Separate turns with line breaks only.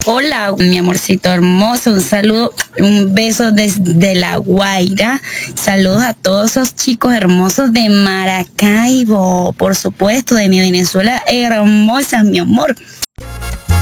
Hola, mi amorcito hermoso, un saludo, un beso desde La Guaira. Saludos a todos esos chicos hermosos de Maracaibo, por supuesto, de mi Venezuela hermosa, mi amor.